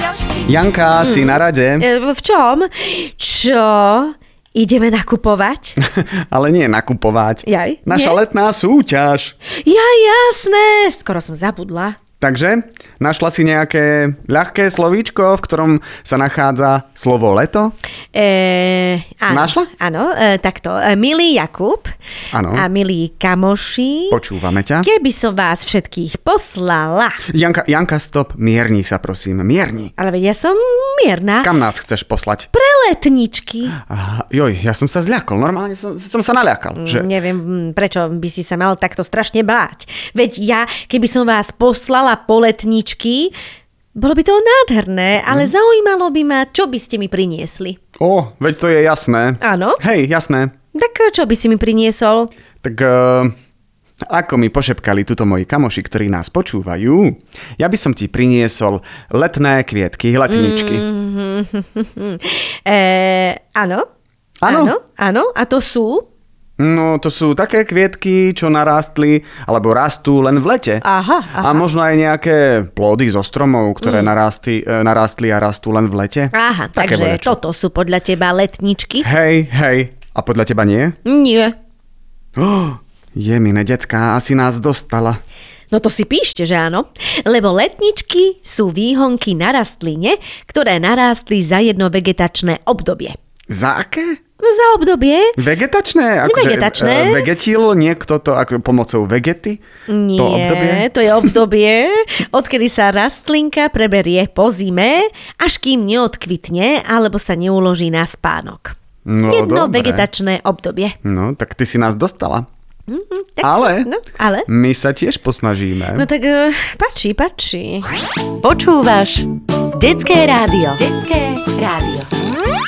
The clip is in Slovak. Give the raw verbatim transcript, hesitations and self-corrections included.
Janka, hmm. si na rade? V čom? Čo? Ideme nakupovať? Ale nie nakupovať. Jaj? Naša nie? letná súťaž. Ja, jasné. Skoro som zabudla. Takže, našla si nejaké ľahké slovíčko, v ktorom sa nachádza slovo leto? E, áno, Našla? Áno, e, takto. E, milý Jakub áno. a milí kamoši, počúvame ťa. Keby som vás všetkých poslala. Janka, Janka, stop, mierni sa prosím, mierni. Ale veď ja som mierna. Kam nás chceš poslať? Pre letničky. Aha, joj, ja som sa zľakol, normálne som, som sa naľakal. Že... Neviem, prečo by si sa mal takto strašne báť. Veď ja, keby som vás poslala po letničky, bolo by to nádherné, ale mm. zaujímalo by ma, čo by ste mi priniesli. Ó, veď to je jasné. Áno? Hej, jasné. Tak čo by si mi priniesol? Tak uh, ako mi pošepkali tuto moji kamoši, ktorí nás počúvajú, ja by som ti priniesol letné kvietky, letničky. Mm-hmm. e, áno? Áno? Áno? Áno? A to sú? No, to sú také kvietky, čo narástli, alebo rastú len v lete. Aha, aha. A možno aj nejaké plody zo stromov, ktoré mm. narástli, narástli a rastú len v lete. Aha, také takže volečo. Toto sú podľa teba letničky? Hej, hej. A podľa teba nie? Nie. Oh, jemine, decká, asi nás dostala. No to si píšte, že áno. Lebo letničky sú výhonky na rastline, ktoré narástli za jedno vegetačné obdobie. Za aké? Za obdobie. Vegetačné? Ako Vegetačné. Že, vegetil niekto to ako pomocou vegety? Nie, to, obdobie? to je obdobie, odkedy sa rastlinka preberie po zime, až kým neodkvitne, alebo sa neuloží na spánok. No, Jedno dobre. vegetačné obdobie. No, tak ty si nás dostala. Mm-hmm, tak, ale, no, ale my sa tiež posnažíme. No tak uh, pačí, pačí. Počúvaš Detské rádio. Detské rádio.